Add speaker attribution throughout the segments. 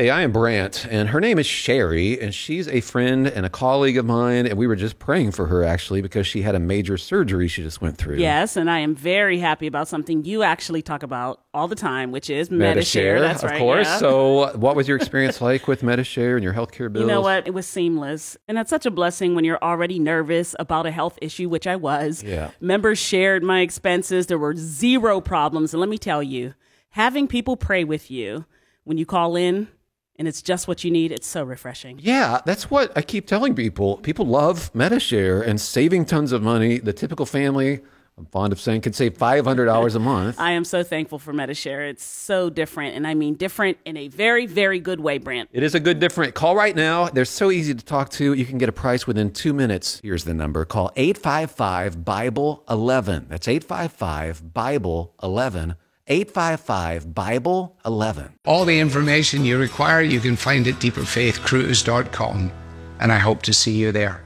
Speaker 1: Hey, I am Brant, and her name is Sherry, and she's a friend and a colleague of mine, and we were just praying for her, actually, because she had a major surgery she just went through.
Speaker 2: Yes, and I am very happy about something you actually talk about all the time, which is Medi-Share. That's right.
Speaker 1: Of course.
Speaker 2: Yeah.
Speaker 1: So what was your experience like with Medi-Share and your healthcare bills?
Speaker 2: You know what? It was seamless. And that's such a blessing when you're already nervous about a health issue, which I was.
Speaker 1: Yeah.
Speaker 2: Members shared my expenses. There were zero problems. And let me tell you, having people pray with you when you call in, and it's just what you need, it's so refreshing.
Speaker 1: Yeah, that's what I keep telling people. People love Medi-Share and saving tons of money. The typical family, I'm fond of saying, can save $500 a month.
Speaker 2: I am so thankful for Medi-Share. It's so different, and I mean different in a very, very good way, Brant.
Speaker 1: It is a good different. Call right now. They're so easy to talk to. You can get a price within 2 minutes. Here's the number. Call 855-BIBLE-11. That's 855-BIBLE-11. 855-BIBLE-11.
Speaker 3: All the information you require, you can find at deeperfaithcruise.com, and I hope to see you there.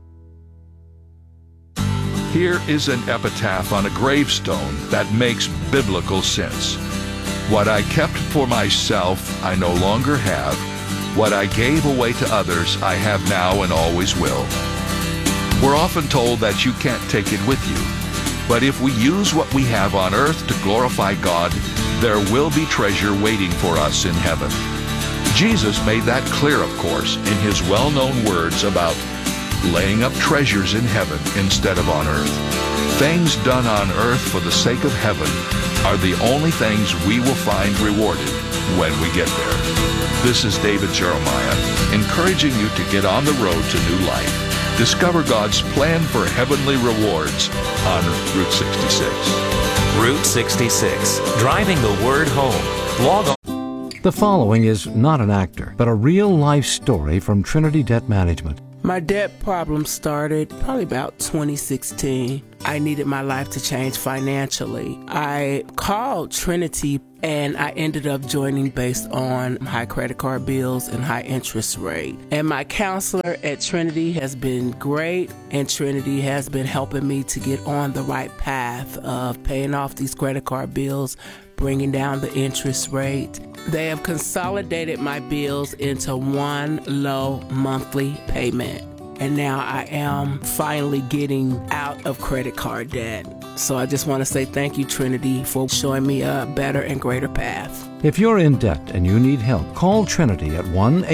Speaker 4: Here is an epitaph on a gravestone that makes biblical sense. What I kept for myself, I no longer have. What I gave away to others, I have now and always will. We're often told that you can't take it with you. But if we use what we have on earth to glorify God, there will be treasure waiting for us in heaven. Jesus made that clear, of course, in his well-known words about laying up treasures in heaven instead of on earth. Things done on earth for the sake of heaven are the only things we will find rewarded when we get there. This is David Jeremiah, encouraging you to get on the road to new life. Discover God's plan for heavenly rewards on Route 66.
Speaker 5: Route 66, driving the word home. Log on.
Speaker 6: The following is not an actor, but a real-life story from Trinity Debt Management.
Speaker 7: My debt problem started probably about 2016. I needed my life to change financially. I called Trinity and I ended up joining based on high credit card bills and high interest rate. And my counselor at Trinity has been great, and Trinity has been helping me to get on the right path of paying off these credit card bills, bringing down the interest rate. They have consolidated my bills into one low monthly payment. And now I am finally getting out of credit card debt. So I just want to say thank you, Trinity, for showing me a better and greater path.
Speaker 6: If you're in debt and you need help, call Trinity at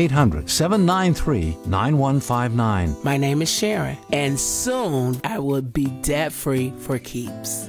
Speaker 6: 1-800-793-9159.
Speaker 7: My name is Sharon, and soon I will be debt-free for keeps.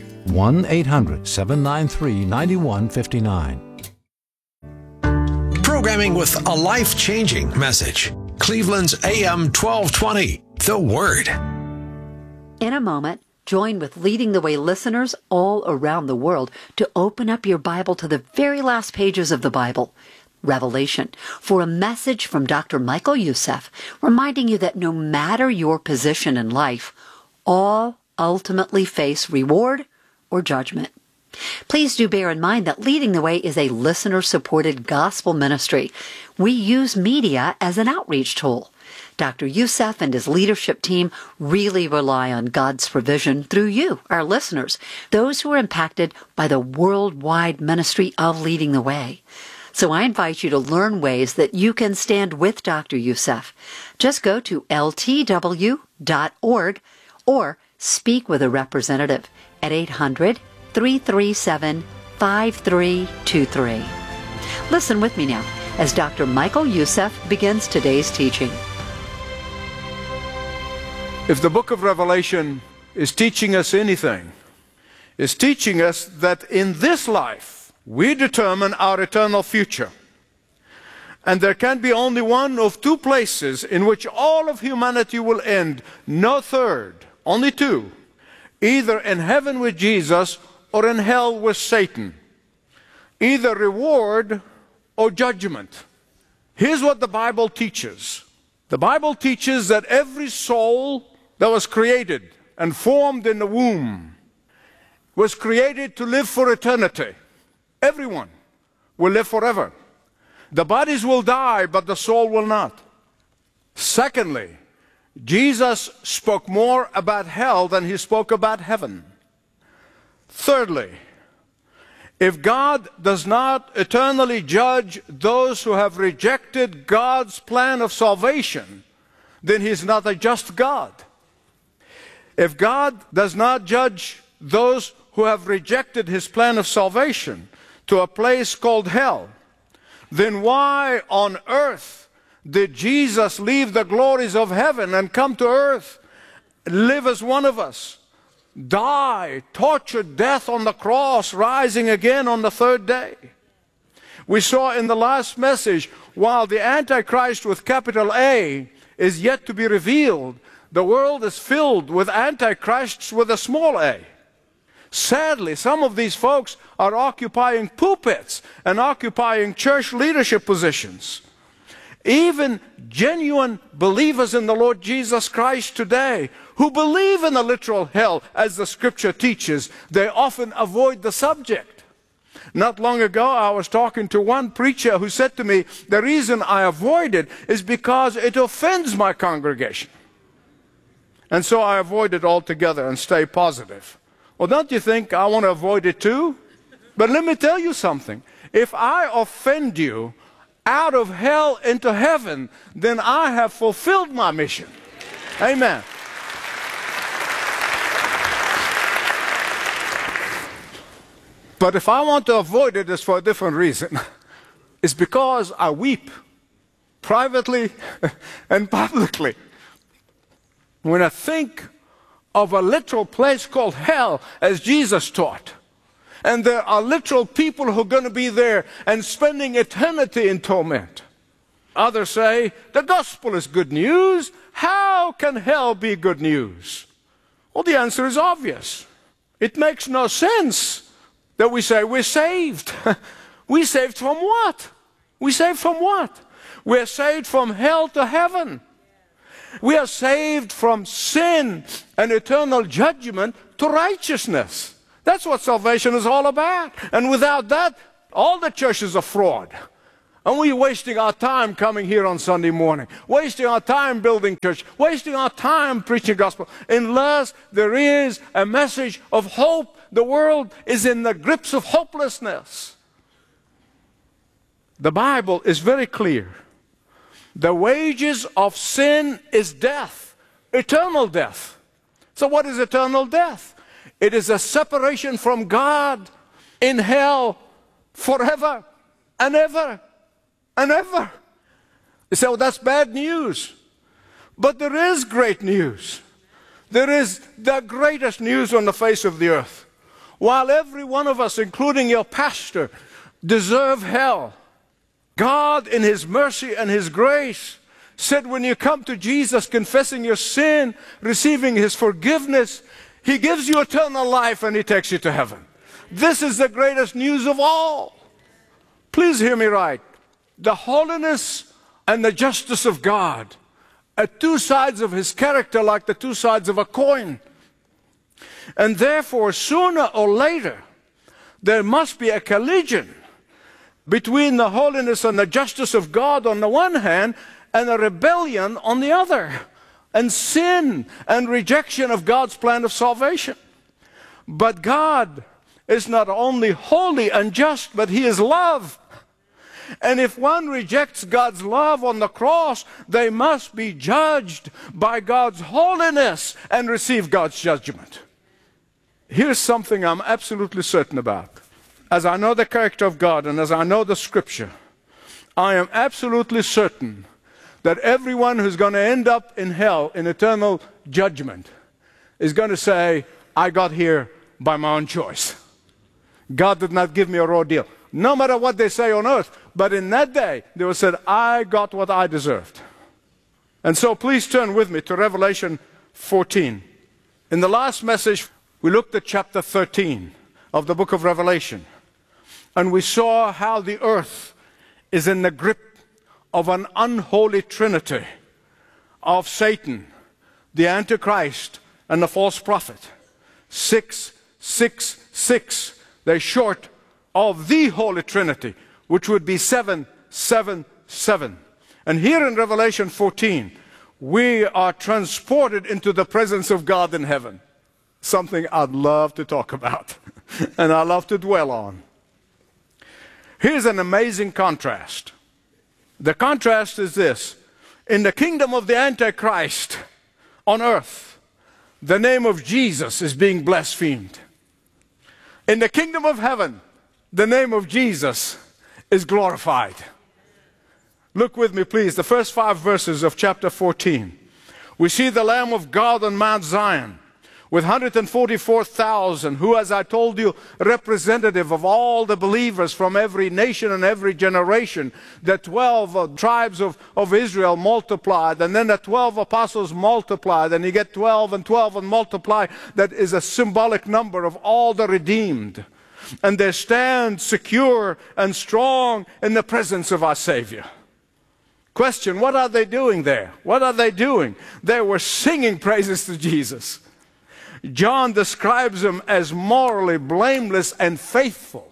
Speaker 6: 1-800-793-9159.
Speaker 8: Programming with a life-changing message. Cleveland's AM 1220, The Word.
Speaker 9: In a moment, join with Leading the Way listeners all around the world to open up your Bible to the very last pages of the Bible, Revelation, for a message from Dr. Michael Youssef, reminding you that no matter your position in life, all ultimately face reward or judgment. Please do bear in mind that Leading the Way is a listener-supported gospel ministry. We use media as an outreach tool. Dr. Youssef and his leadership team really rely on God's provision through you, our listeners, those who are impacted by the worldwide ministry of Leading the Way. So I invite you to learn ways that you can stand with Dr. Youssef. Just go to ltw.org or speak with a representative at 800-337-5323. Listen with me now as Dr. Michael Youssef begins today's teaching.
Speaker 10: If the book of Revelation is teaching us anything, it's teaching us that in this life we determine our eternal future. And there can be only one of two places in which all of humanity will end, no third, only two, either in heaven with Jesus or in hell with Satan, either reward or judgment. Here's what the Bible teaches. The Bible teaches that every soul that was created and formed in the womb was created to live for eternity. Everyone will live forever. The bodies will die, but the soul will not. Secondly, Jesus spoke more about hell than he spoke about heaven. Thirdly, If God does not eternally judge those who have rejected God's plan of salvation, then He's not a just God. If God does not judge those who have rejected His plan of salvation to a place called hell, then why on earth did Jesus leave the glories of heaven and come to earth, live as one of us, die, tortured death on the cross, rising again on the third day? We saw in the last message, while the Antichrist with capital A is yet to be revealed, the world is filled with Antichrists with a small a. Sadly, some of these folks are occupying pulpits and occupying church leadership positions. Even genuine believers in the Lord Jesus Christ today, who believe in a literal hell as the Scripture teaches, they often avoid the subject. Not long ago, I was talking to one preacher who said to me, the reason I avoid it is because it offends my congregation. And so I avoid it altogether and stay positive. Well, don't you think I want to avoid it too? But let me tell you something. If I offend you out of hell into heaven, then I have fulfilled my mission. Amen. But if I want to avoid it, it's for a different reason. It's because I weep privately and publicly when I think of a literal place called hell, as Jesus taught. And there are literal people who are going to be there and spending eternity in torment. Others say, the gospel is good news. How can hell be good news? Well, the answer is obvious. It makes no sense that we say we're saved. We're saved from what? We're saved from what? We're saved from hell to heaven. We are saved from sin and eternal judgment to righteousness. That's what salvation is all about. And without that, all the church is a fraud. And we're wasting our time coming here on Sunday morning, wasting our time building church, wasting our time preaching gospel, unless there is a message of hope. The world is in the grips of hopelessness. The Bible is very clear. The wages of sin is death, eternal death. So what is eternal death? It is a separation from God in hell forever and ever and ever. You say, well, that's bad news. But there is great news. There is the greatest news on the face of the earth. While every one of us, including your pastor, deserve hell, God, in His mercy and His grace, said when you come to Jesus, confessing your sin, receiving His forgiveness, He gives you eternal life and He takes you to heaven. This is the greatest news of all. Please hear me right. The holiness and the justice of God are two sides of His character, like the two sides of a coin. And therefore, sooner or later, there must be a collision between the holiness and the justice of God on the one hand, and a rebellion on the other, and sin and rejection of God's plan of salvation. But God is not only holy and just, but He is love. And if one rejects God's love on the cross, they must be judged by God's holiness and receive God's judgment. Here's something I'm absolutely certain about. As I know the character of God and as I know the Scripture, I am absolutely certain that everyone who's going to end up in hell in eternal judgment is going to say, I got here by my own choice. God did not give me a raw deal. No matter what they say on earth, but in that day, they will say, I got what I deserved. And so please turn with me to Revelation 14. In the last message, we looked at chapter 13 of the book of Revelation. And we saw how the earth is in the grip of an unholy trinity of Satan, the Antichrist, and the false prophet. 666, they're short of the Holy Trinity, which would be 777. And here in Revelation 14, we are transported into the presence of God in heaven. Something I'd love to talk about, and I love to dwell on. Here's an amazing contrast. The contrast is this. In the kingdom of the Antichrist on earth, the name of Jesus is being blasphemed. In the kingdom of heaven, the name of Jesus is glorified. Look with me, please, the first 5 verses of chapter 14. We see the Lamb of God on Mount Zion with 144,000, who, as I told you, representative of all the believers from every nation and every generation. The 12 tribes of Israel multiplied, and then the 12 apostles multiplied, and you get 12 and 12 and multiply. That is a symbolic number of all the redeemed. And they stand secure and strong in the presence of our Savior. Question, what are they doing there? What are they doing? They were singing praises to Jesus. John describes him as morally blameless and faithful.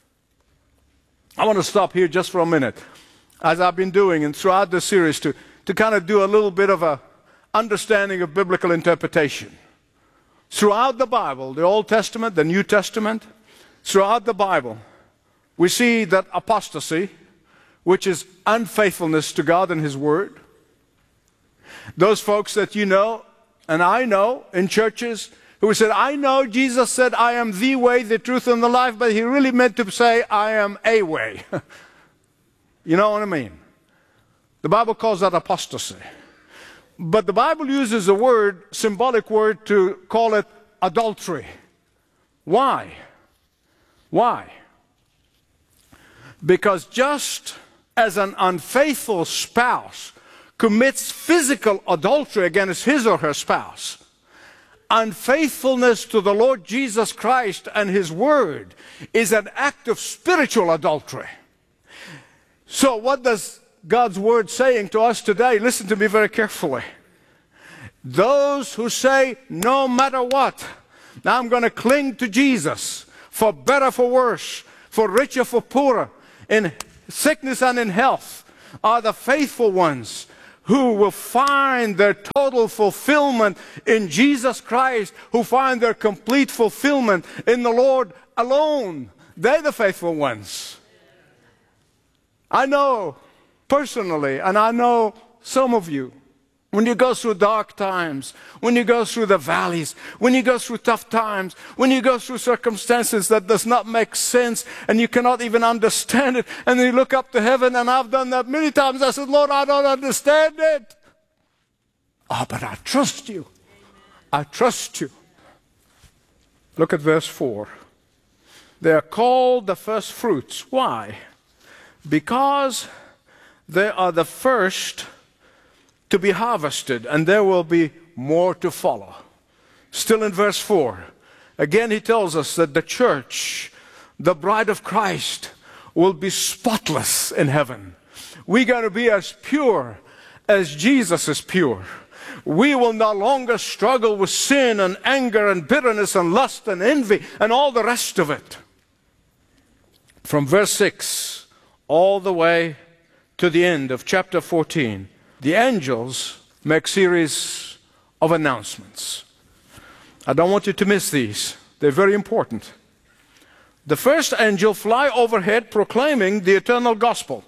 Speaker 10: I want to stop here just for a minute, as I've been doing and throughout the series, to kind of do a little bit of a understanding of biblical interpretation. Throughout the Bible, the Old Testament, the New Testament, throughout the Bible, we see that apostasy, which is unfaithfulness to God and His Word. Those folks that you know and I know in churches who said, I know Jesus said, I am the way, the truth, and the life, but He really meant to say, I am a way. You know what I mean? The Bible calls that apostasy. But the Bible uses a word, symbolic word, to call it adultery. Why? Why? Because just as an unfaithful spouse commits physical adultery against his or her spouse, unfaithfulness to the Lord Jesus Christ and His Word is an act of spiritual adultery. So what does God's Word saying to us today? Listen to me very carefully. Those who say, no matter what, now I'm going to cling to Jesus, for better, for worse, for richer, for poorer, in sickness and in health, are the faithful ones who will find their total fulfillment in Jesus Christ, who find their complete fulfillment in the Lord alone. They're the faithful ones. I know personally, and I know some of you, when you go through dark times, when you go through the valleys, when you go through tough times, when you go through circumstances that does not make sense and you cannot even understand it, and then you look up to heaven, and I've done that many times. I said, Lord, I don't understand it. Oh, but I trust you. I trust you. Look at verse 4. They are called the first fruits. Why? Because they are the first to be harvested, and there will be more to follow. Still in verse 4, again he tells us that the church, the bride of Christ, will be spotless in heaven. We're going to be as pure as Jesus is pure. We will no longer struggle with sin and anger and bitterness and lust and envy and all the rest of it. From verse 6 all the way to the end of chapter 14, the angels make series of announcements. I don't want you to miss these. They're very important. The first angel flies overhead proclaiming the eternal gospel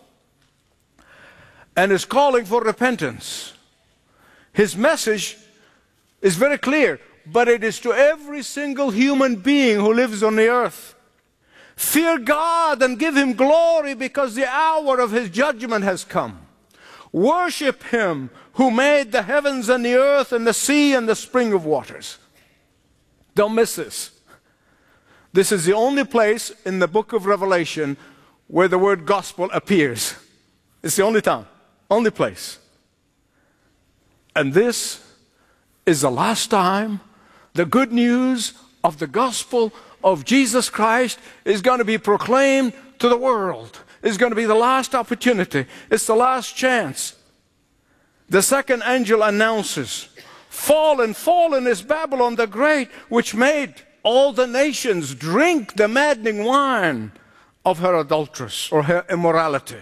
Speaker 10: and is calling for repentance. His message is very clear, but it is to every single human being who lives on the earth. Fear God and give Him glory, because the hour of His judgment has come. Worship Him who made the heavens and the earth and the sea and the spring of waters. Don't miss this. This is the only place in the book of Revelation where the word gospel appears. It's the only time, only place. And this is the last time the good news of the gospel of Jesus Christ is going to be proclaimed to the world. It's going to be the last opportunity. It's the last chance. The second angel announces, fallen, fallen is Babylon the Great, which made all the nations drink the maddening wine of her adulteress or her immorality.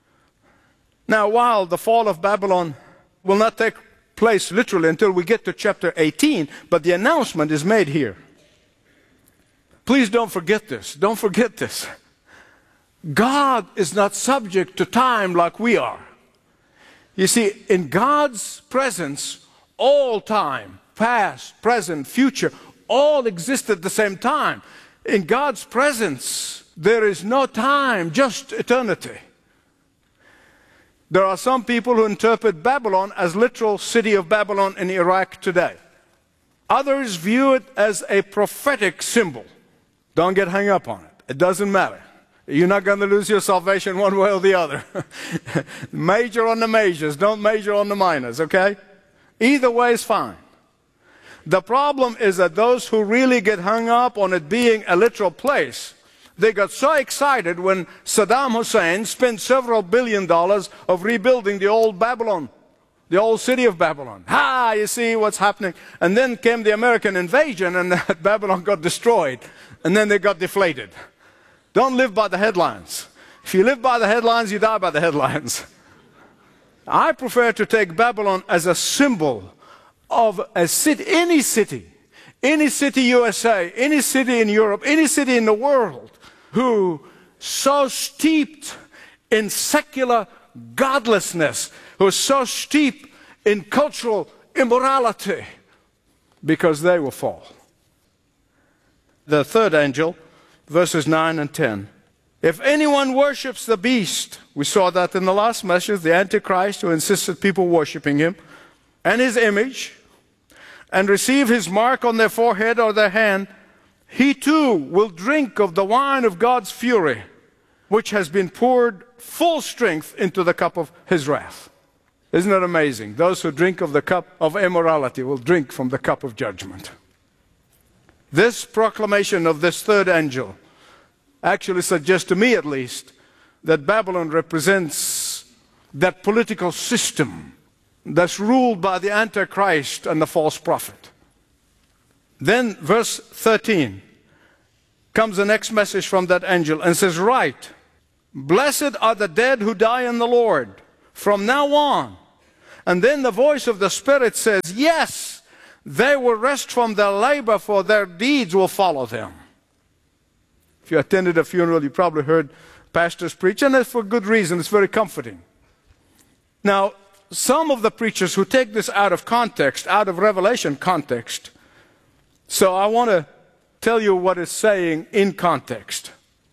Speaker 10: Now, while the fall of Babylon will not take place literally until we get to chapter 18, but the announcement is made here. Please don't forget this. Don't forget this. God is not subject to time like we are. You see, in God's presence, all time, past, present, future, all exist at the same time. In God's presence, there is no time, just eternity. There are some people who interpret Babylon as literal city of Babylon in Iraq today. Others view it as a prophetic symbol. Don't get hung up on it. It doesn't matter. You're not going to lose your salvation one way or the other. Major on the majors, don't major on the minors, okay? Either way is fine. The problem is that those who really get hung up on it being a literal place, they got so excited when Saddam Hussein spent several $billions of rebuilding the old Babylon, the old city of Babylon. You see what's happening. And then came the American invasion and Babylon got destroyed. And then they got deflated. Don't live by the headlines. If you live by the headlines, you die by the headlines. I prefer to take Babylon as a symbol of a city, any city USA, any city in Europe, any city in the world, who so steeped in secular godlessness, who is so steeped in cultural immorality, because they will fall. The third angel, verses 9 and 10. If anyone worships the beast, we saw that in the last message, the Antichrist who insisted people worshiping him, and his image, and receive his mark on their forehead or their hand, he too will drink of the wine of God's fury, which has been poured full strength into the cup of his wrath. Isn't that amazing? Those who drink of the cup of immorality will drink from the cup of judgment. This proclamation of this third angel actually suggests, to me at least, that Babylon represents that political system that's ruled by the Antichrist and the false prophet. Then verse 13 comes the next message from that angel and says, "Write, blessed are the dead who die in the Lord from now on." And then the voice of the Spirit says, "Yes, they will rest from their labor, for their deeds will follow them." If you attended a funeral, you probably heard pastors preach, and that's for good reason. It's very comforting. Now, some of the preachers who take this out of context, out of Revelation context, so I want to tell you what it's saying in context.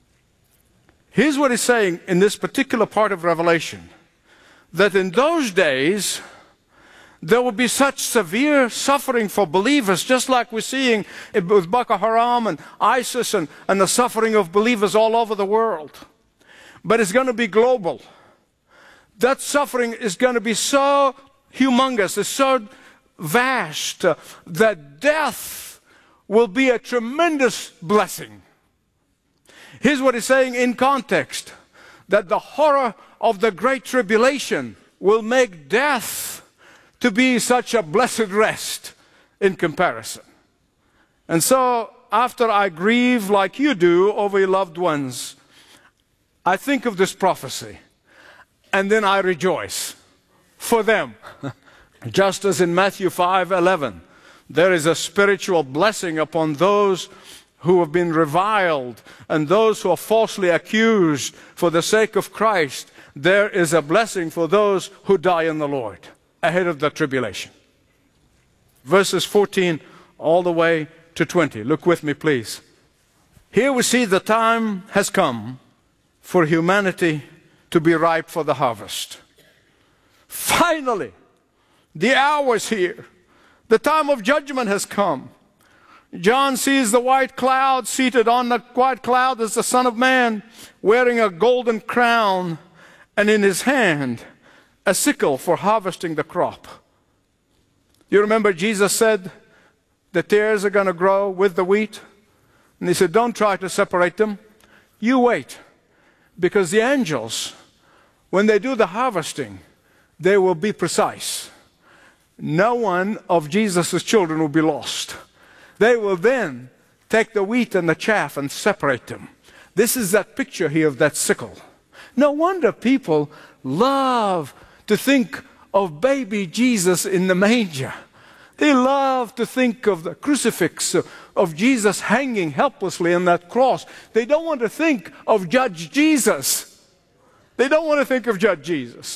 Speaker 10: Here's what it's saying in this particular part of Revelation, that in those days there will be such severe suffering for believers, just like we're seeing with Boko Haram and ISIS and the suffering of believers all over the world. But it's going to be global. That suffering is going to be so humongous, it's so vast, that death will be a tremendous blessing. Here's what he's saying in context, that the horror of the Great Tribulation will make death to be such a blessed rest in comparison. And so, after I grieve like you do over your loved ones, I think of this prophecy, and then I rejoice for them. Just as in Matthew 5:11, there is a spiritual blessing upon those who have been reviled and those who are falsely accused for the sake of Christ. There is a blessing for those who die in the Lord ahead of the tribulation. Verses 14 all the way to 20. Look with me, please. Here we see the time has come for humanity to be ripe for the harvest. Finally, the hour is here. The time of judgment has come. John sees the white cloud. Seated on the white cloud is the Son of Man, wearing a golden crown, and in his hand a sickle for harvesting the crop. You remember Jesus said the tares are going to grow with the wheat? And he said, don't try to separate them. You wait. Because the angels, when they do the harvesting, they will be precise. No one of Jesus' children will be lost. They will then take the wheat and the chaff and separate them. This is that picture here of that sickle. No wonder people love to think of baby Jesus in the manger. They love to think of the crucifix, of Jesus hanging helplessly on that cross. They don't want to think of Judge Jesus. They don't want to think of Judge Jesus.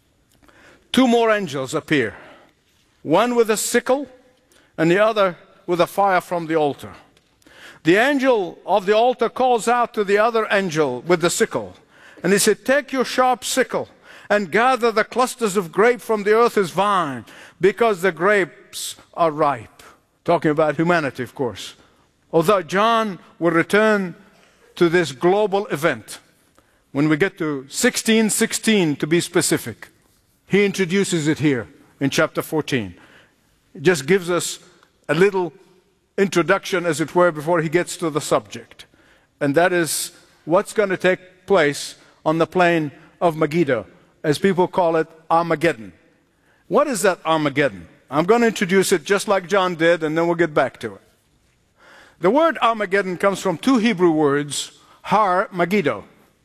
Speaker 10: 2 more angels appear. One with a sickle and the other with a fire from the altar. The angel of the altar calls out to the other angel with the sickle. And he said, take your sharp sickle and gather the clusters of grape from the earth's vine, because the grapes are ripe. Talking about humanity, of course. Although John will return to this global event when we get to 16:16 to be specific. He introduces it here in chapter 14. It just gives us a little introduction, as it were, before he gets to the subject. And that is what's going to take place on the plain of Megiddo, as people call it, Armageddon. What is that Armageddon? I'm going to introduce it just like John did, and then we'll get back to it. The word Armageddon comes from 2 Hebrew words, Har, Megiddo.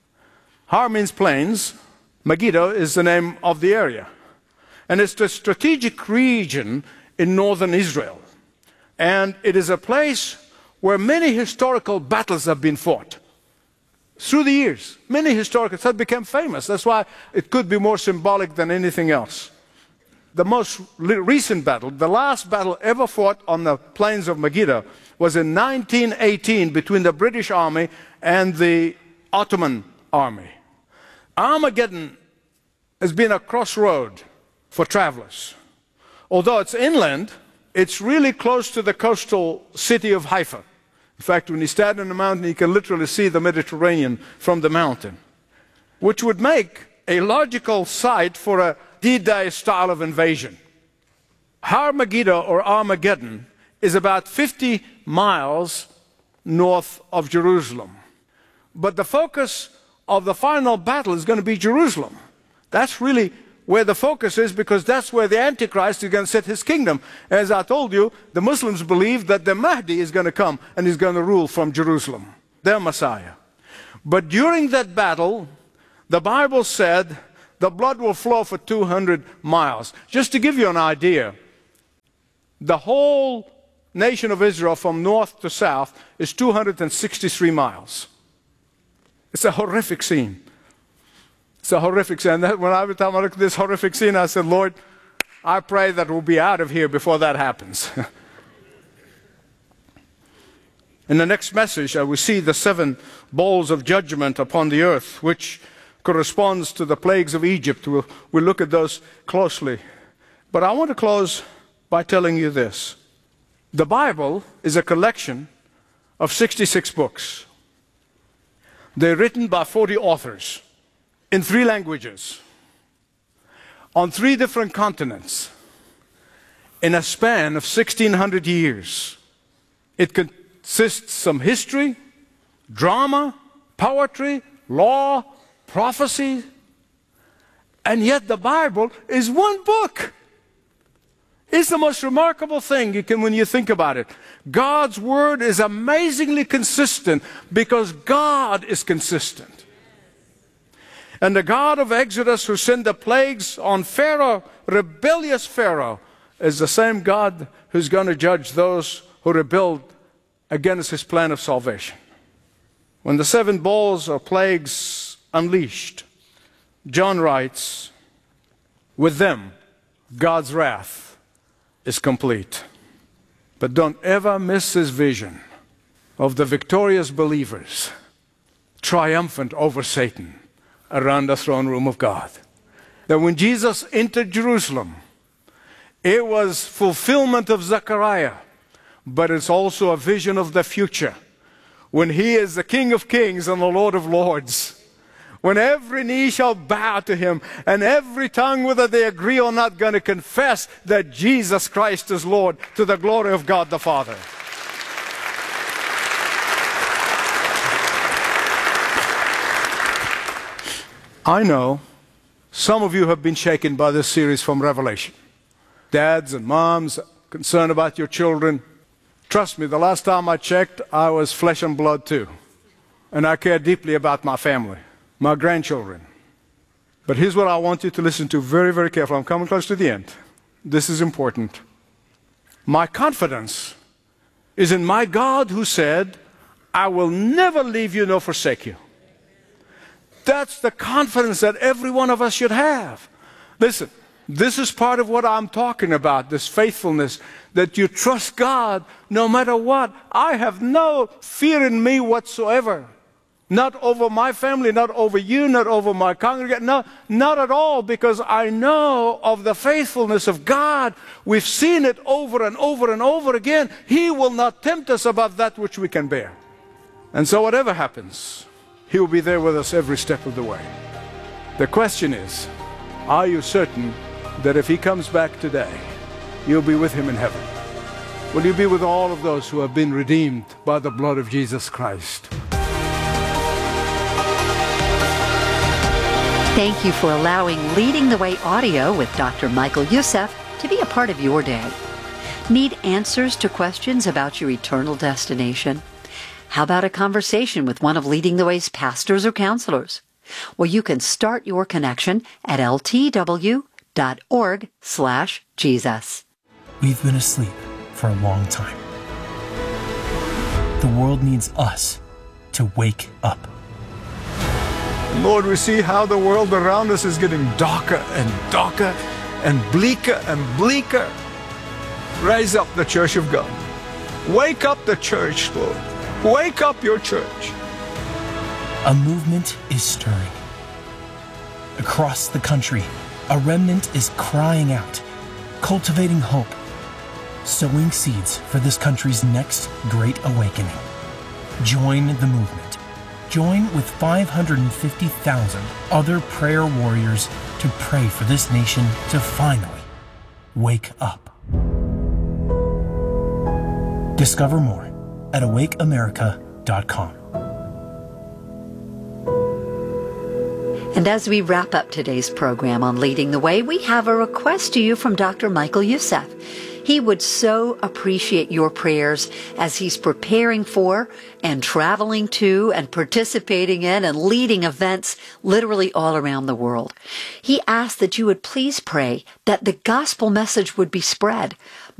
Speaker 10: Har means plains. Megiddo is the name of the area. And it's the strategic region in northern Israel. And it is a place where many historical battles have been fought. Through the years, many historical have become famous. That's why it could be more symbolic than anything else. The most recent battle, the last battle ever fought on the plains of Megiddo, was in 1918 between the British Army and the Ottoman Army. Armageddon has been a crossroad for travelers. Although it's inland, it's really close to the coastal city of Haifa. In fact, when you stand on the mountain, you can literally see the Mediterranean from the mountain, which would make a logical site for a D-Day style of invasion. Har Megiddo, or Armageddon, is about 50 miles north of Jerusalem. But the focus of the final battle is going to be Jerusalem. That's really where the focus is, because that's where the Antichrist is going to set his kingdom. As I told you, the Muslims believe that the Mahdi is going to come and he's going to rule from Jerusalem, their Messiah. But during that battle, the Bible said the blood will flow for 200 miles. Just to give you an idea, the whole nation of Israel from north to south is 263 miles. It's a horrific scene. It's a horrific scene. Every time I look at this horrific scene, I said, Lord, I pray that we'll be out of here before that happens. In the next message, we see the 7 bowls of judgment upon the earth, which corresponds to the plagues of Egypt. We'll look at those closely. But I want to close by telling you this. The Bible is a collection of 66 books. They're written by 40 authors. In 3 languages, on 3 different continents, in a span of 1,600 years. It consists of history, drama, poetry, law, prophecy, and yet the Bible is one book. It's the most remarkable thing when you think about it. God's Word is amazingly consistent because God is consistent. And the God of Exodus who sent the plagues on Pharaoh, rebellious Pharaoh, is the same God who's going to judge those who rebelled against his plan of salvation. When the 7 bowls or plagues unleashed, John writes, with them, God's wrath is complete. But don't ever miss this vision of the victorious believers triumphant over Satan around the throne room of God. That when Jesus entered Jerusalem, it was fulfillment of Zechariah, but it's also a vision of the future, when he is the King of Kings and the Lord of Lords, when every knee shall bow to him, and every tongue, whether they agree or not, going to confess that Jesus Christ is Lord, to the glory of God the Father. I know some of you have been shaken by this series from Revelation. Dads and moms concerned about your children. Trust me, the last time I checked, I was flesh and blood too. And I care deeply about my family, my grandchildren. But here's what I want you to listen to very, very carefully. I'm coming close to the end. This is important. My confidence is in my God who said, I will never leave you nor forsake you. That's the confidence that every one of us should have. Listen, this is part of what I'm talking about, this faithfulness, that you trust God no matter what. I have no fear in me whatsoever. Not over my family, not over you, not over my congregation, no, not at all, because I know of the faithfulness of God. We've seen it over and over and over again. He will not tempt us above that which we can bear. And so whatever happens, He will be there with us every step of the way. The question is, are you certain that if He comes back today, you'll be with Him in heaven? Will you be with all of those who have been redeemed by the blood of Jesus Christ?
Speaker 9: Thank you for allowing Leading the Way Audio with Dr. Michael Youssef to be a part of your day. Need answers to questions about your eternal destination? How about a conversation with one of Leading the Way's pastors or counselors? Well, you can start your connection at ltw.org/Jesus.
Speaker 11: We've been asleep for a long time. The world needs us to wake up.
Speaker 10: Lord, we see how the world around us is getting darker and darker and bleaker and bleaker. Raise up the church of God. Wake up the church, Lord. Wake up your church.
Speaker 11: A movement is stirring. Across the country, a remnant is crying out, cultivating hope, sowing seeds for this country's next great awakening. Join the movement. Join with 550,000 other prayer warriors to pray for this nation to finally wake up. Discover more at awakeamerica.com.
Speaker 9: And as we wrap up today's program on Leading the Way, we have a request to you from Dr. Michael Youssef. He would so appreciate your prayers as he's preparing for and traveling to and participating in and leading events literally all around the world. He asked that you would please pray that the gospel message would be spread